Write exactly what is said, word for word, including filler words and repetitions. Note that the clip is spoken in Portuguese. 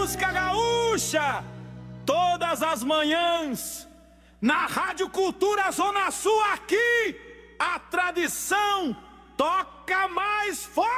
música gaúcha, todas as manhãs, na Rádio Cultura Zona Sul aqui, a tradição toca mais forte.